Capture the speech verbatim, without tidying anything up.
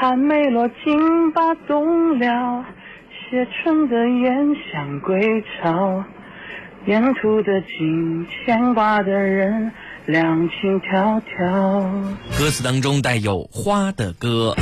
寒梅落尽把冬了，写春的雁向归巢，沿途的景，牵挂的人，两情迢迢。 歌词当中带有花的歌。